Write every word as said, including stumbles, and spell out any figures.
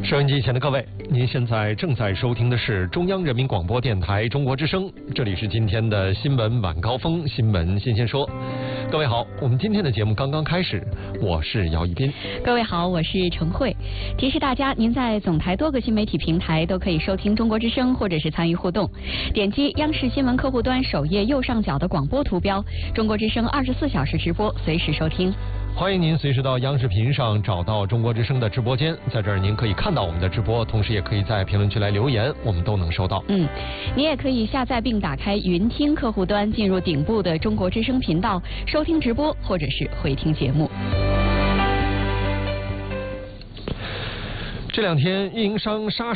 收音机前的各位，您现在正在收听的是中央人民广播电台中国之声，这里是今天的新闻晚高峰，新闻新鲜说。各位好，我们今天的节目刚刚开始，我是姚一斌。 各位好，我是程慧。提示大家，您在总台多个新媒体平台都可以收听中国之声，或者是参与互动。点击央视新闻客户端首页右上角的广播图标，中国之声二十四小时直播，随时收听。 欢迎您随时到央视频上找到中国之声的直播间，在这儿您可以看到我们的直播，同时也可以在评论区来留言，我们都能收到。 嗯，您也可以下载并打开云听客户端，进入顶部的中国之声频道，收听直播或者是回听节目。 这两天，运营商莎